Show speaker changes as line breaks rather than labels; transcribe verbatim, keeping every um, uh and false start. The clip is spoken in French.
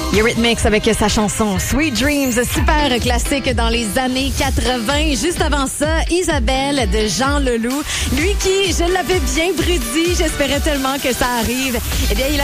Eurythmics avec sa chanson Sweet Dreams, super classique dans les années quatre-vingt. Juste avant ça, Isabelle de Jean Leloup. Lui qui, je l'avais bien prédit, j'espérais tellement que ça arrive. Eh bien, il a